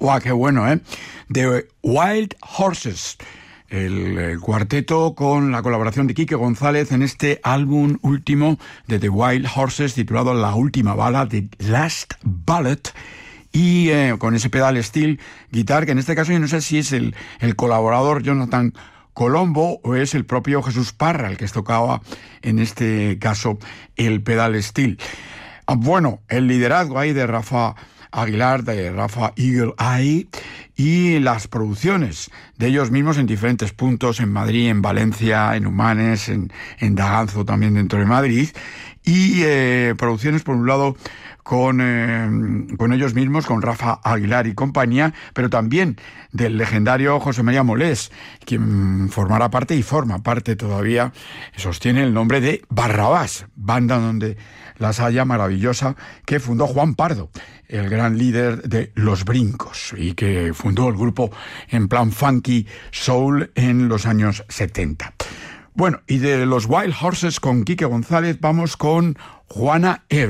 ¡Guau, qué bueno, eh! The Wild Horses, el cuarteto con la colaboración de Quique González en este álbum último de The Wild Horses titulado La Última Bala, The Last Ballad, y con ese pedal steel guitar, que en este caso yo no sé si es el colaborador Jonathan Colombo o es el propio Jesús Parra el que tocaba en este caso el pedal steel. Bueno, el liderazgo ahí de Rafa Aguilar, de Rafa Eagle Eye, y las producciones de ellos mismos en diferentes puntos, en Madrid, en Valencia, en Humanes, en Daganzo también dentro de Madrid, y producciones por un lado con ellos mismos, con Rafa Aguilar y compañía, pero también del legendario José María Molés, quien formará parte y forma parte todavía, sostiene el nombre de Barrabás, banda donde las haya maravillosa, que fundó Juan Pardo, el gran líder de Los Brincos, y que fundó el grupo en plan funky soul en los años 70. Bueno, y de los Wild Horses con Quique González vamos con Juana Eve.